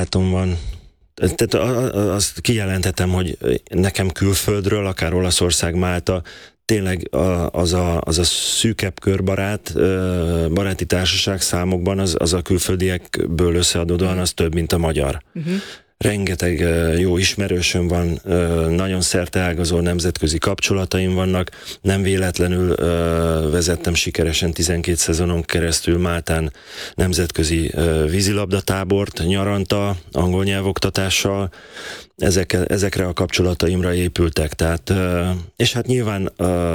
barátom van. Tehát azt kijelenthetem, hogy nekem külföldről, akár Olaszország, Málta, tényleg az a szűkebb baráti társaság számokban, az a külföldiekből összeadódóan az több, mint a magyar. Rengeteg jó ismerősöm van, nagyon szerteágazó nemzetközi kapcsolataim vannak, nem véletlenül vezettem sikeresen 12 szezonon keresztül Máltán nemzetközi vízilabdatábort nyaranta, angol nyelvoktatással, ezekre a kapcsolataimra épültek, tehát, és hát nyilván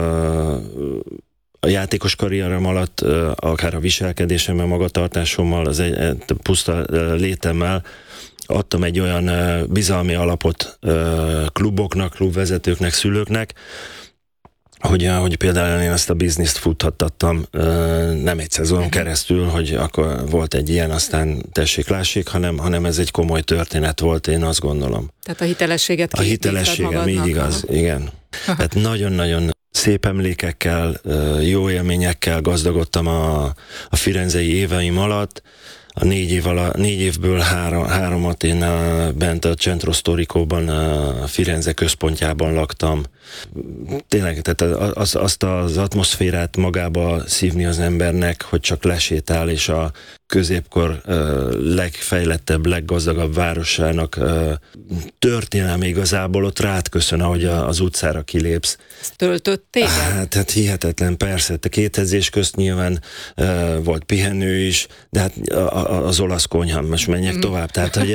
a játékos karrierem alatt, akár a viselkedésemmel, magatartásommal, az puszta létemmel adtam egy olyan bizalmi alapot kluboknak, klubvezetőknek, szülőknek, hogy például én ezt a bizniszt futhattattam nem egy szezonon keresztül, hogy akkor volt egy ilyen, aztán tessék-lássék, hanem ez egy komoly történet volt, én azt gondolom. Tehát a hitelességet A hitelességem, így igaz, igen. Tehát nagyon-nagyon szép emlékekkel, jó élményekkel gazdagodtam a firenzei éveim alatt. A 4 évből háromat én bent a Centro Storicoban, a Firenze központjában laktam. Tényleg, tehát azt az atmoszférát magába szívni az embernek, hogy csak lesétál, és a középkor legfejlettebb, leggazdagabb városának történelme igazából ott rád köszön, ahogy az utcára kilépsz. Ezt töltött téged? Hát hihetetlen, persze. A két edzés közt nyilván volt pihenő is, de hát az olasz konyha, most menjek tovább, tehát hogy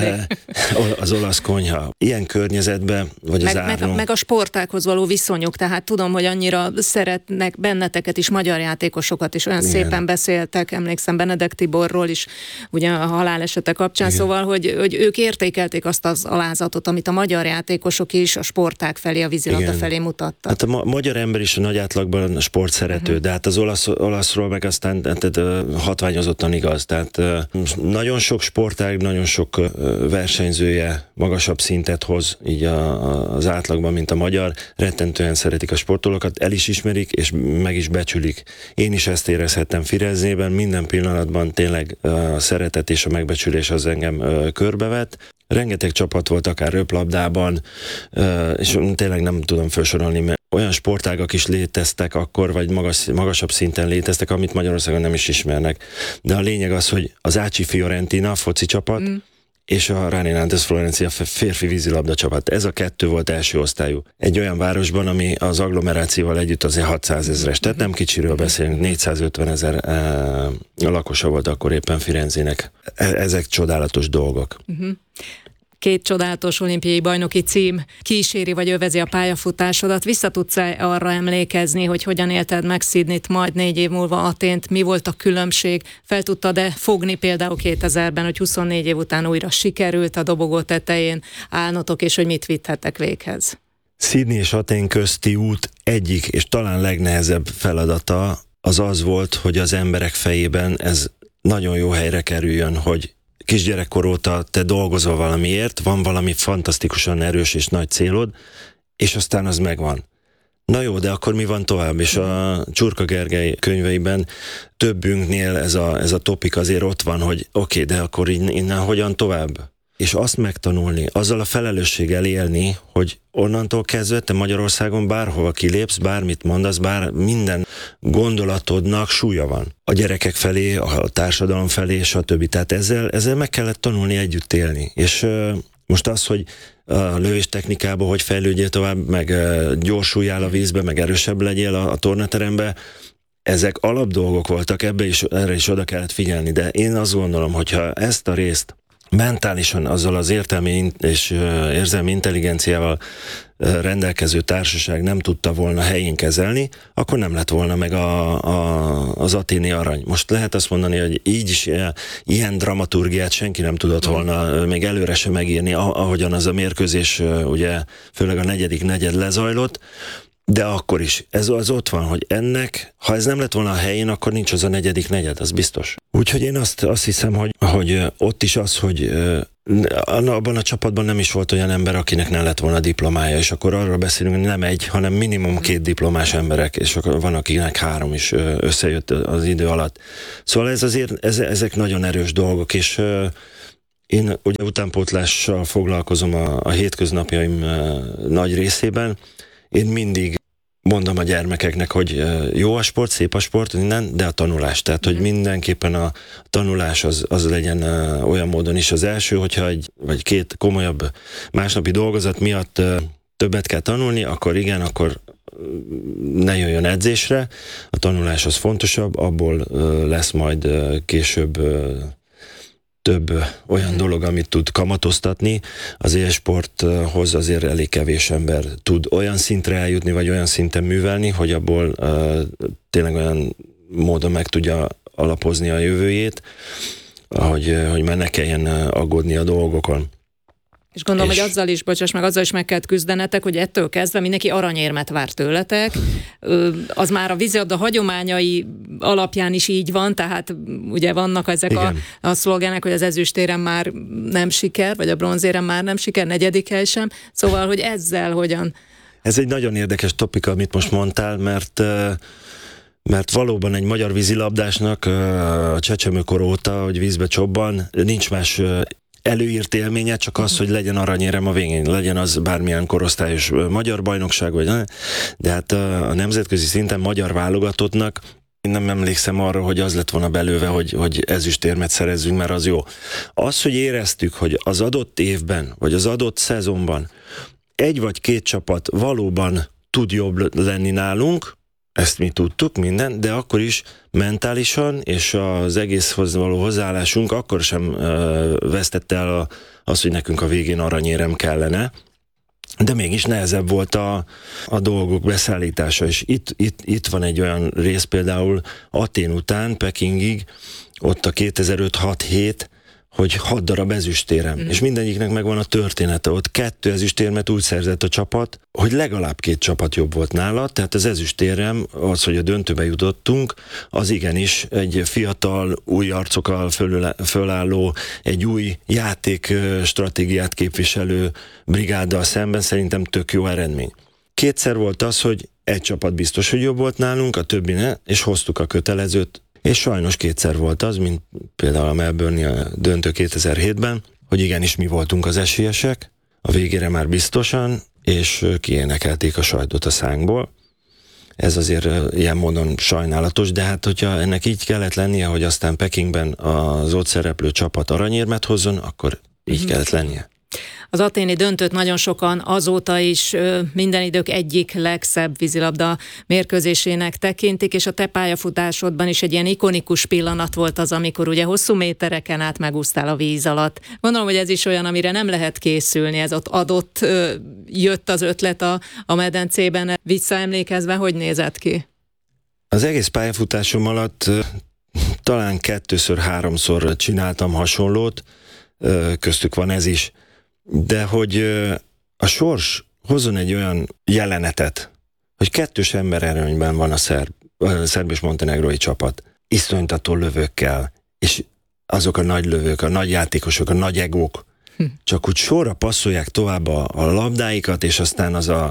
az olasz konyha. Ilyen környezetben, vagy az árnó. Meg a sportákhoz való viszonyuk, tehát tudom, hogy annyira szeretnek benneteket is, magyar játékosokat is, olyan szépen beszéltek, emlékszem Benedek Tiborról is, ugye a halálesete kapcsán, szóval, hogy ők értékelték azt az alázatot, amit a magyar játékosok is a sporták felé, a vízilabda felé mutattak. Hát a magyar ember is a nagy átlagban sportszerető, de hát az olaszról meg aztán hatványozottan igaz. Tehát nagyon sok sportág, nagyon sok versenyzője magasabb szintet hoz így az átlagban, mint a magyar. Rettentően szeretik a sportolókat, el is ismerik, és meg is becsülik. Én is ezt érezhettem Firenzében, minden pillanatban tényleg a szeretet és a megbecsülés az engem körbevett. Rengeteg csapat volt akár röplabdában, és tényleg nem tudom felsorolni, mert olyan sportágak is léteztek akkor, vagy magasabb szinten léteztek, amit Magyarországon nem is ismernek. De a lényeg az, hogy az Ácsi Fiorentina foci csapat, és a Rani Nantes Florencia férfi vízilabda csapat. Ez a kettő volt első osztályú. Egy olyan városban, ami az agglomerációval együtt azért 600 000-es, tehát nem kicsiről beszélünk, 450 000 lakosa volt akkor éppen Firenzének. Ezek csodálatos dolgok. 2 csodálatos olimpiai bajnoki cím kíséri vagy övezi a pályafutásodat. Vissza tudsz arra emlékezni, hogy hogyan élted meg Sydneyt, majd 4 év múlva Athént, mi volt a különbség? Fel tudtad-e fogni például 2000-ben, hogy 24 év után újra sikerült a dobogó tetején állnotok, és hogy mit vittetek véghez? Sydney és Athén közti út egyik, és talán legnehezebb feladata az volt, hogy az emberek fejében ez nagyon jó helyre kerüljön, hogy kisgyerekkor óta te dolgozol valamiért, van valami fantasztikusan erős és nagy célod, és aztán az megvan. Na jó, de akkor mi van tovább? És a Csurka Gergely könyveiben többünknél ez a topik azért ott van, hogy oké, de akkor innen hogyan tovább? És azt megtanulni, azzal a felelősséggel élni, hogy onnantól kezdve te Magyarországon bárhova kilépsz, bármit mondasz, bár minden gondolatodnak súlya van. A gyerekek felé, a társadalom felé, stb. Tehát ezzel meg kellett tanulni együtt élni. És most az, hogy a lövés technikából hogy fejlődjél tovább, meg gyorsuljál a vízbe, meg erősebb legyél a tornaterembe, ezek alapdolgok voltak, erre is oda kellett figyelni. De én azt gondolom, hogyha ezt a részt mentálisan azzal az értelmi és érzelmi intelligenciával rendelkező társaság nem tudta volna helyén kezelni, akkor nem lett volna meg az athéni arany. Most lehet azt mondani, hogy így is ilyen dramaturgiát senki nem tudott volna még előre sem megírni, ahogyan az a mérkőzés, ugye főleg a negyedik negyed lezajlott, de akkor is. Ez az ott van, hogy ennek, ha ez nem lett volna a helyén, akkor nincs az a negyedik negyed, az biztos. Úgyhogy én azt hiszem, hogy ott is az, hogy abban a csapatban nem is volt olyan ember, akinek nem lett volna diplomája, és akkor arról beszélünk, hogy nem egy, hanem minimum 2 diplomás emberek, és akkor van, akinek 3 is összejött az idő alatt. Szóval ez azért, ezek nagyon erős dolgok, és Én ugye utánpótlással foglalkozom a hétköznapjaim nagy részében. Én mindig mondom a gyermekeknek, hogy jó a sport, szép a sport, minden, de a tanulás. Tehát, hogy mindenképpen a tanulás az legyen olyan módon is az első, hogyha egy vagy két komolyabb másnapi dolgozat miatt többet kell tanulni, akkor igen, akkor ne jöjjön edzésre. A tanulás az fontosabb, abból lesz majd később több olyan dolog, amit tud kamatoztatni. Az élsporthoz azért elég kevés ember tud olyan szintre eljutni, vagy olyan szinten művelni, hogy abból tényleg olyan módon meg tudja alapozni a jövőjét, hogy már ne kelljen aggódni a dolgokon. És gondolom, hogy azzal is meg kellett küzdenetek, hogy ettől kezdve mindenki aranyérmet vár tőletek. Az már a vízilabda hagyományai alapján is így van, tehát ugye vannak ezek a szlogenek, hogy az ezüstérem már nem siker, vagy a bronzérem már nem siker, 4. hely sem. Szóval, hogy ezzel hogyan... Ez egy nagyon érdekes topika, amit most mondtál, mert valóban egy magyar vízilabdásnak a csecsemőkor óta, hogy vízbe csobban, nincs más előírt élménye, csak az, hogy legyen aranyérem a végén, legyen az bármilyen korosztályos magyar bajnokság, vagy de hát a nemzetközi szinten magyar válogatottnak én nem emlékszem arra, hogy az lett volna belőle, hogy ezüstérmet szerezzünk, mert az jó. Az, hogy éreztük, hogy az adott évben, vagy az adott szezonban egy vagy két csapat valóban tud jobb lenni nálunk, ezt mi tudtuk, minden, de akkor is mentálisan, és az egészhoz való hozzáállásunk akkor sem vesztette el az, hogy nekünk a végén aranyérem kellene, de mégis nehezebb volt a dolgok beszállítása, és itt van egy olyan rész például Atén után, Pekingig, ott a 2005-6-7, hogy 6 darab ezüstérem, és mindegyiknek megvan a története. Ott 2 ezüstérmet úgy szerzett a csapat, hogy legalább 2 csapat jobb volt nála, tehát az ezüstérem, az, hogy a döntőbe jutottunk, az igenis egy fiatal, új arcokkal fölálló, egy új játék stratégiát képviselő brigáddal szemben szerintem tök jó eredmény. 2-szer volt az, hogy egy csapat biztos, hogy jobb volt nálunk, a többi ne, és hoztuk a kötelezőt, és sajnos 2-szer volt az, mint például a Melbourne-i döntő 2007-ben, hogy igenis mi voltunk az esélyesek, a végére már biztosan, és kiénekelték a sajtot a szánkból. Ez azért ilyen módon sajnálatos, de hát hogyha ennek így kellett lennie, hogy aztán Pekingben az ott szereplő csapat aranyérmet hozzon, akkor így kellett lennie. Az aténi döntőt nagyon sokan azóta is minden idők egyik legszebb vízilabda mérkőzésének tekintik, és a te pályafutásodban is egy ilyen ikonikus pillanat volt az, amikor ugye hosszú métereken át megúsztál a víz alatt. Gondolom, hogy ez is olyan, amire nem lehet készülni, ez ott adott, jött az ötlet a medencében, visszaemlékezve, hogy nézett ki? Az egész pályafutásom alatt talán 2-3-szor csináltam hasonlót, köztük van ez is, de hogy a sors hozzon egy olyan jelenetet, hogy 2 embererőnyben van a szerb és montenegrói csapat, iszonytató lövőkkel, és azok a nagy lövők, a nagy játékosok, a nagy egók, csak úgy sorra passzolják tovább a labdáikat, és aztán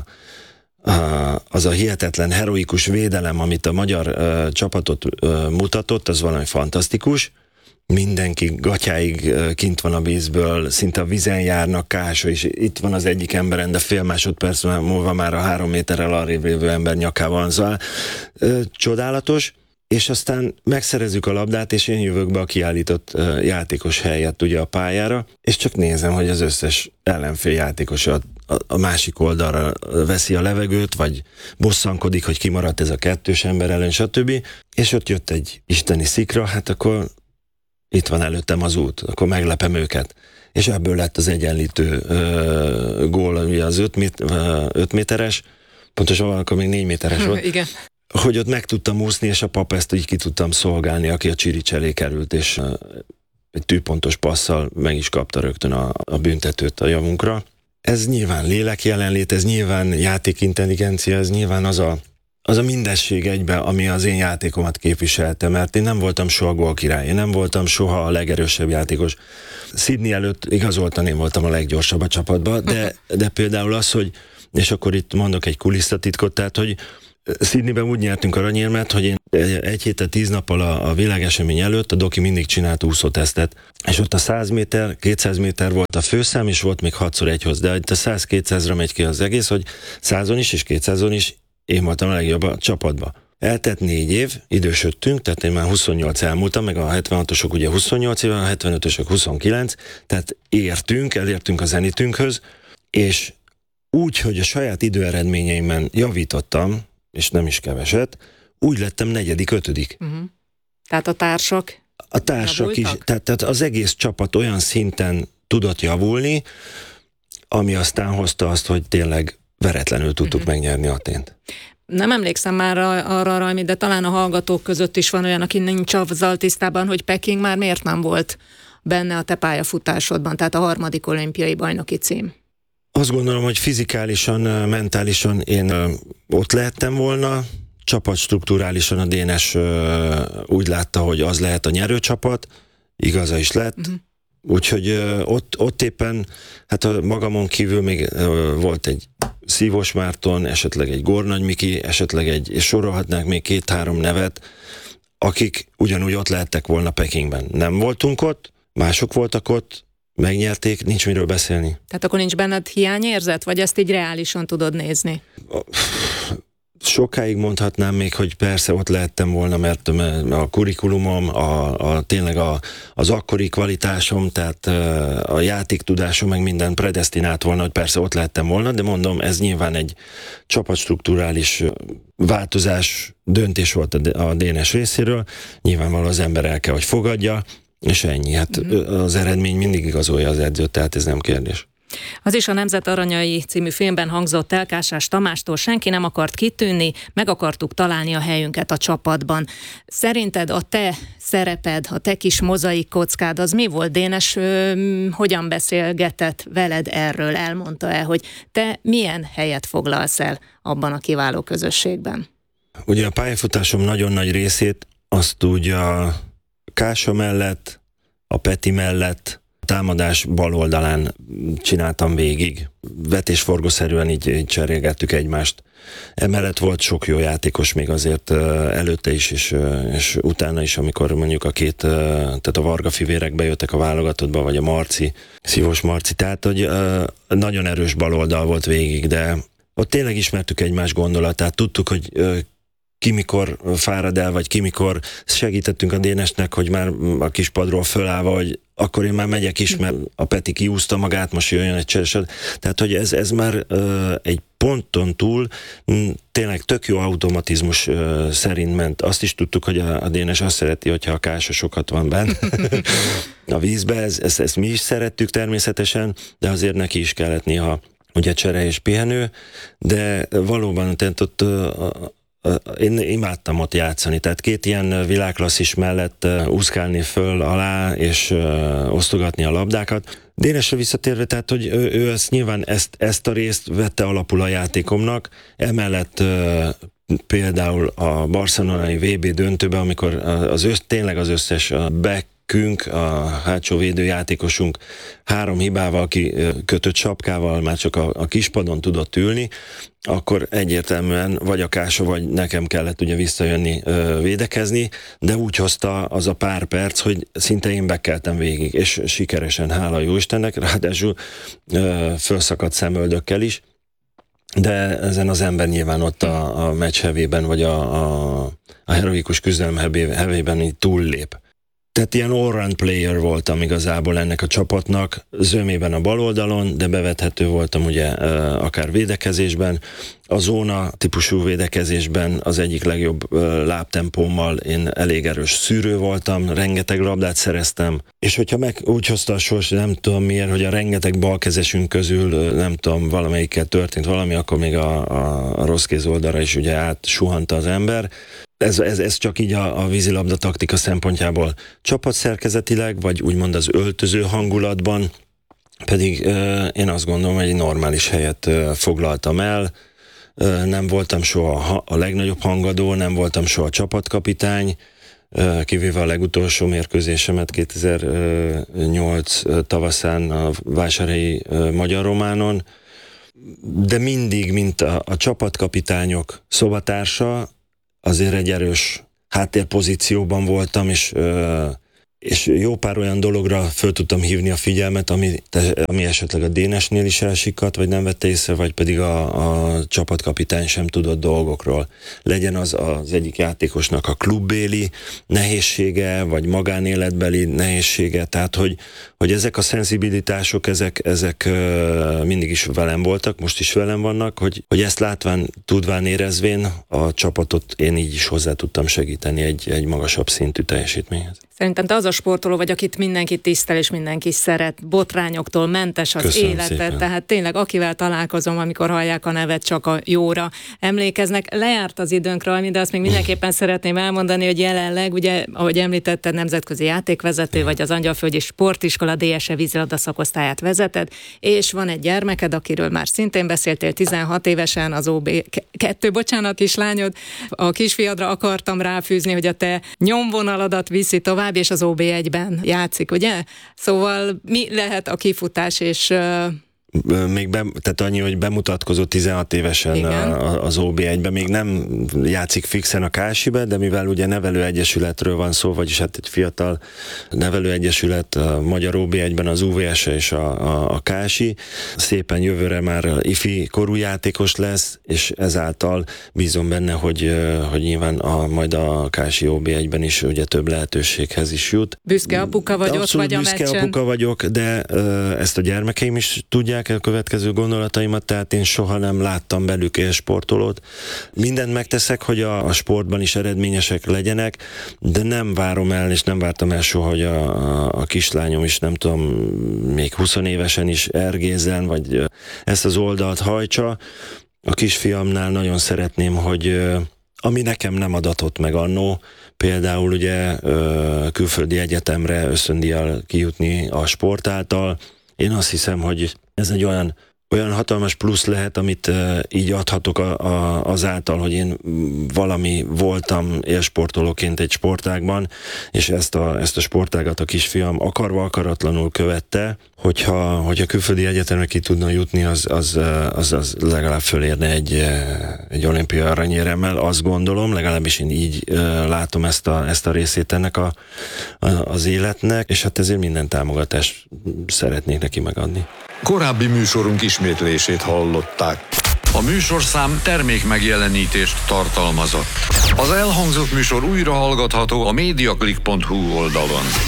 az a hihetetlen heroikus védelem, amit a magyar csapatot mutatott, az valami fantasztikus. Mindenki gatyáig kint van a vízből, szinte a vízen járnak, Kása is itt van az egyik emberen, de fél másodperc múlva már a 3 méterrel arrébb lévő ember nyakában. Szóval csodálatos, és aztán megszerezzük a labdát, és én jövök be a kiállított játékos helyett ugye a pályára, és csak nézem, hogy az összes ellenfél játékos a másik oldalra veszi a levegőt, vagy bosszankodik, hogy kimaradt ez a 2 ember ellen, stb. És ott jött egy isteni szikra, hát akkor itt van előttem az út, akkor meglepem őket. És ebből lett az egyenlítő gól, ugye az 5 méteres, pontosan akkor még 4 méteres volt. Igen. Hogy ott meg tudtam úszni, és a pap ezt így ki tudtam szolgálni, aki a Csirics elé került, és egy tűpontos passzal meg is kapta rögtön a büntetőt a javunkra. Ez nyilván lélekjelenlét, ez nyilván játékintelligencia, ez nyilván az a mindesség egybe, ami az én játékomat képviselte, mert én nem voltam soha gólkirály, én nem voltam soha a legerősebb játékos. Sydney előtt igazoltan én voltam a leggyorsabb a csapatban, de például az, hogy, és akkor itt mondok egy kulisszatitkot, tehát, hogy Sydneyben úgy nyertünk aranyérmet, hogy én 1 héttel 10 nappal a világesemény előtt a Doki mindig csinált úszótesztet, és ott a 100 méter, 200 méter volt a főszám, és volt még 6x1-hoz, de itt a 100-200-ra megy ki az egész, hogy 100-on is és 200-on is én voltam a legjobb a csapatba. Eltett 4 év, idősödtünk, tehát én már 28 elmúltam, meg a 76-osok ugye 28 éve, a 75-ösök 29, tehát elértünk a zenitünkhöz, és úgy, hogy a saját időeredményeimben javítottam, és nem is keveset, úgy lettem 4., 5. Tehát a társak is, tehát az egész csapat olyan szinten tudott javulni, ami aztán hozta azt, hogy tényleg veretlenül tudtuk megnyerni Athént. Nem emlékszem már arra, Rajmi, de talán a hallgatók között is van olyan, aki nincs azzal tisztában, hogy Peking már miért nem volt benne a te pályafutásodban, tehát a 3. olimpiai bajnoki cím. Azt gondolom, hogy fizikálisan, mentálisan én ott lehettem volna, csapatstrukturálisan a Dénes úgy látta, hogy az lehet a nyerőcsapat, igaza is lett, úgyhogy ott éppen, hát a magamon kívül még volt egy Szívós Márton, esetleg egy Gornagy Miki, esetleg és sorolhatnánk még 2-3 nevet, akik ugyanúgy ott lehettek volna Pekingben. Nem voltunk ott, mások voltak ott, megnyerték, nincs miről beszélni. Tehát akkor nincs benned hiányérzet, vagy ezt így reálisan tudod nézni? Sokáig mondhatnám még, hogy persze ott lehettem volna, mert a kurikulumom, tényleg az akkori kvalitásom, tehát a játéktudásom, meg minden predesztinált volna, hogy persze ott lehettem volna, de mondom, ez nyilván egy csapatstrukturális változás, döntés volt a Dénes részéről, nyilvánvalóan az ember el kell, hogy fogadja, és ennyi. Hát az eredmény mindig igazolja az edzőt, tehát ez nem kérdés. Az is a Nemzet aranyai című filmben hangzott el Kásás Tamástól: senki nem akart kitűnni, meg akartuk találni a helyünket a csapatban. Szerinted a te szereped, a te kis mozaik kockád, az mi volt? Dénes hogyan beszélgetett veled erről? Elmondta-e, hogy te milyen helyet foglalsz el abban a kiváló közösségben? Ugye a pályafutásom nagyon nagy részét azt úgy a Kása mellett, a Peti mellett, támadás bal oldalán csináltam végig. Vetésforgószerűen így cserélgettük egymást. Emellett volt sok jó játékos még azért előtte is, és utána is, amikor mondjuk tehát a Varga fivérek bejöttek a válogatottba, vagy a Marci, Szívós Marci, tehát hogy nagyon erős bal oldal volt végig, de ott tényleg ismertük egymás gondolatát, tudtuk, hogy ki mikor fárad el, vagy ki mikor segítettünk a Dénesnek, hogy már a kispadról fölállva, hogy akkor én már megyek is, mert a Peti kiúzta magát, most jöjjön egy cseresed. Tehát, hogy ez már egy ponton túl tényleg tök jó automatizmus szerint ment. Azt is tudtuk, hogy a Dénes azt szereti, hogyha a Kása sokat van benne a vízbe. Ezt mi is szerettük természetesen, de azért neki is kellett néha ugye csere és pihenő, de valóban tehát ott én imádtam ott játszani, tehát 2 ilyen világklasszis mellett úszkálni föl alá, és osztogatni a labdákat. Dénesre visszatérve, tehát, hogy ő nyilván ezt a részt vette alapul a játékomnak, emellett például a barcelonai VB döntőben, amikor tényleg az összes backünk, a hátsó védőjátékosunk 3 hibával, kötött sapkával már csak a kispadon tudott ülni, akkor egyértelműen vagy a Kása, vagy nekem kellett ugye visszajönni védekezni, de úgy hozta az a pár perc, hogy szinte én bekeltem végig, és sikeresen, hála jó Istennek, ráadásul fölszakadt szemöldökkel is, de ezen az ember nyilván ott a meccs hevében, vagy a heroikus küzdelem hevében így túllép. Tehát ilyen all-round player voltam igazából ennek a csapatnak, zömében a bal oldalon, de bevethető voltam ugye akár védekezésben. A zóna típusú védekezésben az egyik legjobb lábtempómmal én elég erős szűrő voltam, rengeteg labdát szereztem, és hogyha úgy hozta a sors, nem tudom miért, hogy a rengeteg balkezesünk közül, nem tudom, valamelyikkel történt valami, akkor még a rossz kéz oldalra is ugye átsuhanta az ember. Ez csak így a vízilabda taktika szempontjából. Csapatszerkezetileg, vagy úgymond az öltöző hangulatban pedig én azt gondolom, hogy egy normális helyet foglaltam el. Nem voltam soha a legnagyobb hangadó, nem voltam soha csapatkapitány, kivéve a legutolsó mérkőzésemet 2008 tavaszán a vásárhelyi Magyar Románon. de mindig, mint a csapatkapitányok szobatársa, azért egy erős háttérpozícióban voltam, és jó pár olyan dologra föl tudtam hívni a figyelmet, ami esetleg a Dénesnél is elsikadt, vagy nem vette észre, vagy pedig a csapatkapitány sem tudott dolgokról. Legyen az egyik játékosnak a klubbéli nehézsége, vagy magánéletbeli nehézsége, tehát hogy ezek a szenzibilitások, ezek mindig is velem voltak, most is velem vannak, hogy ezt látván, tudván, érezvén a csapatot én így is hozzá tudtam segíteni egy magasabb szintű teljesítményhez. Szerintem te az a sportoló vagy, akit mindenki tisztel és mindenki szeret, botrányoktól mentes az Köszönöm életed, szépen. tehát tényleg akivel találkozom, amikor hallják a nevet, csak a jóra emlékeznek. Lejárt az időnk, Rajmi, de azt még mindenképpen szeretném elmondani, hogy jelenleg, ugye, ahogy említetted, nemzetközi játékvezető vagy, az Angyalföldi Sportiskola DSE vízilabda szakosztályát vezeted, és van egy gyermeked, akiről már szintén beszéltél, 16 évesen, az OB2, bocsánat, kislányod. A kisfiadra akartam ráfűzni, hogy a te nyomvonaladat viszi tovább, és az OB1-ben játszik, ugye? Szóval mi lehet a kifutás, és... Tehát annyi, hogy bemutatkozott 16 évesen az OB1-ben, még nem játszik fixen a Kásibe, de mivel ugye nevelőegyesületről van szó, vagyis hát egy fiatal nevelőegyesület, a magyar OB1-ben az UVS és a Kási, szépen jövőre már ifi korú játékos lesz, és ezáltal bízom benne, hogy nyilván majd a Kási OB1-ben is ugye több lehetőséghez is jut. Büszke apuka vagy, ott vagy a meccsen. Büszke apuka vagyok, de ezt a gyermekeim is tudják, a következő gondolataimat, tehát én soha nem láttam belük élsportolót. Mindent megteszek, hogy a sportban is eredményesek legyenek, de nem várom el, és nem vártam el soha, hogy a kislányom is, nem tudom, még 20 évesen is ergézzen, vagy ezt az oldalt hajtsa. A kisfiamnál nagyon szeretném, hogy ami nekem nem adatott meg annó, például ugye külföldi egyetemre ösztöndíjjal kijutni a sport által. Én azt hiszem, hogy ez egy olyan hatalmas plusz lehet, amit így adhatok azáltal, hogy én valami voltam élsportolóként egy sportágban, és ezt a sportágat a kisfiam akarva akaratlanul követte, hogyha külföldi egyetemre ki tudna jutni, az legalább fölérne egy olimpiai aranyéremmel, azt gondolom, legalábbis én így látom ezt a részét ennek az életnek, és hát ezért minden támogatást szeretnék neki megadni. Korábbi műsorunk ismétlését hallották. A műsorszám termékmegjelenítést tartalmazott. Az elhangzott műsor újra hallgatható a mediaclick.hu oldalon.